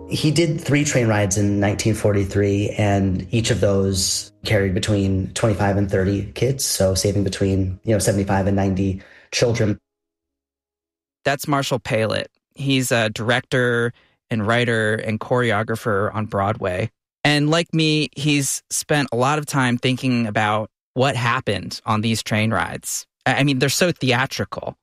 He did 3 train rides in 1943, and each of those carried between 25 and 30 kids, so saving between 75 and 90 children. That's Marshall Palit. He's a director and writer and choreographer on Broadway. And like me, he's spent a lot of time thinking about what happened on these train rides. I mean, they're so theatrical.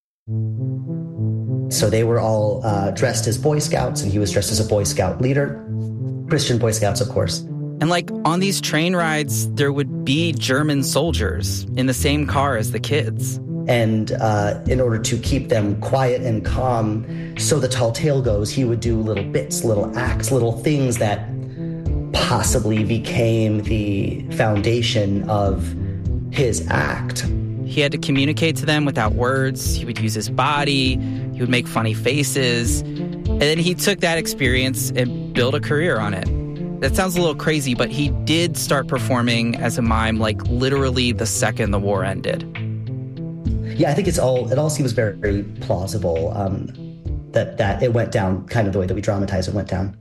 So they were all dressed as Boy Scouts, and he was dressed as a Boy Scout leader. Christian Boy Scouts, of course. And like on these train rides, there would be German soldiers in the same car as the kids. And in order to keep them quiet and calm, so the tall tale goes, he would do little bits, little acts, little things that possibly became the foundation of his act. He had to communicate to them without words. He would use his body. He would make funny faces. And then he took that experience and built a career on it. That sounds a little crazy, but he did start performing as a mime like literally the second the war ended. Yeah, I think it all seems very, very plausible that it went down kind of the way that we dramatize it went down.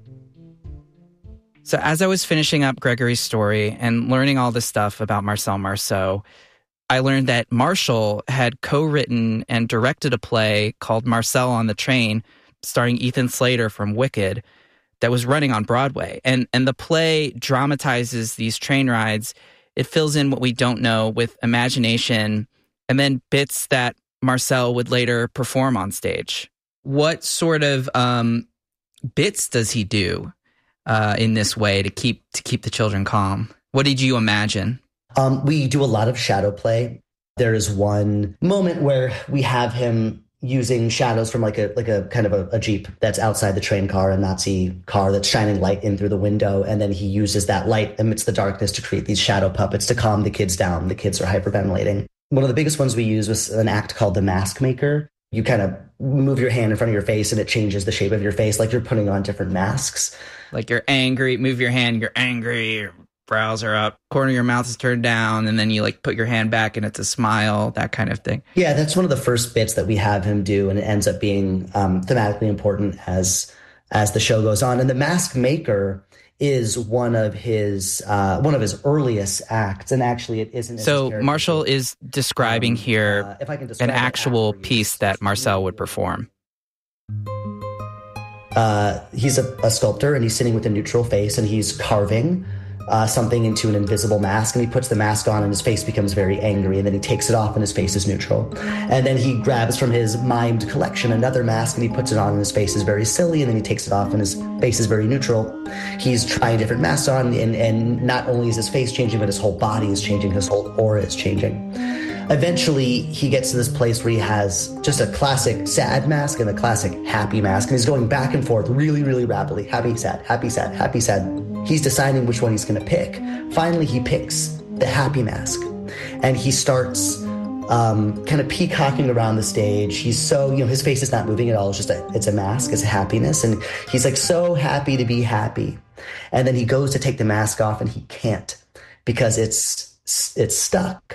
So as I was finishing up Gregory's story and learning all this stuff about Marcel Marceau, I learned that Marshall had co-written and directed a play called Marcel on the Train, starring Ethan Slater from Wicked, that was running on Broadway. And the play dramatizes these train rides. It fills in what we don't know with imagination and then bits that Marcel would later perform on stage. What sort of bits does he do in this way to keep the children calm? What did you imagine? We do a lot of shadow play. There is one moment where we have him using shadows from like a kind of a Jeep that's outside the train car, a Nazi car that's shining light in through the window. And then he uses that light amidst the darkness to create these shadow puppets to calm the kids down. The kids are hyperventilating. One of the biggest ones we use was an act called the Mask Maker. You kind of move your hand in front of your face and it changes the shape of your face, like you're putting on different masks. Like you're angry, move your hand, you're angry, your brows are up, corner of your mouth is turned down, and then you like put your hand back and it's a smile, that kind of thing. Yeah, that's one of the first bits that we have him do, and it ends up being thematically important as the show goes on. And the Mask Maker is one of his earliest acts, and actually it isn't. So Marshall is describing here an actual piece that Marcel would perform. He's a sculptor, and he's sitting with a neutral face, and he's carving something into an invisible mask, and he puts the mask on and his face becomes very angry, and then he takes it off and his face is neutral. And then he grabs from his mimed collection another mask and he puts it on and his face is very silly, and then he takes it off and his face is very neutral. He's trying different masks on, and not only is his face changing, but his whole body is changing, his whole aura is changing. Eventually, he gets to this place where he has just a classic sad mask and a classic happy mask, and he's going back and forth really, really rapidly. Happy, sad, happy, sad, happy, sad. He's deciding which one he's going to pick. Finally, he picks the happy mask, and he starts kind of peacocking around the stage. He's so, his face is not moving at all. It's a mask, it's a happiness, and he's like so happy to be happy. And then he goes to take the mask off, and he can't because it's stuck.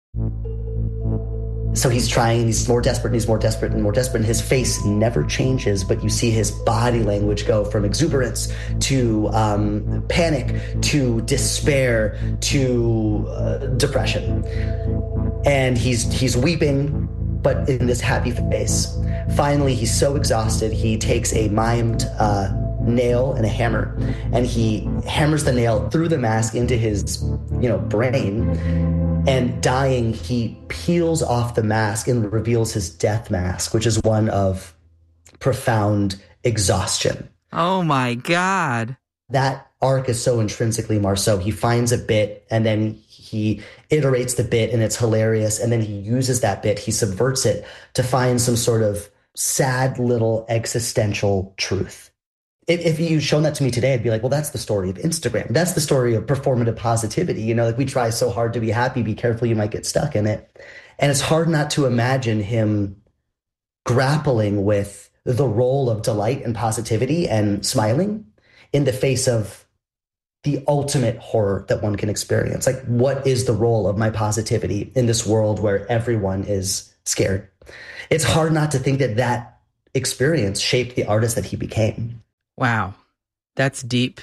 So he's trying, he's more desperate, and he's more desperate and more desperate, and his face never changes, but you see his body language go from exuberance to panic to despair to depression. And he's weeping, but in this happy face. Finally, he's so exhausted, he takes a mimed nail and a hammer, and he hammers the nail through the mask into his, brain. And dying, he peels off the mask and reveals his death mask, which is one of profound exhaustion. Oh my God. That arc is so intrinsically Marceau. He finds a bit and then he iterates the bit and it's hilarious. And then he uses that bit, he subverts it to find some sort of sad little existential truth. If you'd shown that to me today, I'd be like, well, that's the story of Instagram. That's the story of performative positivity. Like we try so hard to be happy, be careful, you might get stuck in it. And it's hard not to imagine him grappling with the role of delight and positivity and smiling in the face of the ultimate horror that one can experience. Like, what is the role of my positivity in this world where everyone is scared? It's hard not to think that experience shaped the artist that he became. Wow. That's deep.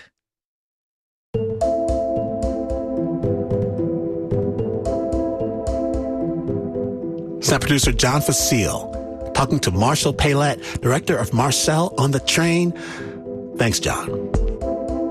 Sound producer John Facile talking to Marshall Paylett, director of Marcel on the Train. Thanks, John.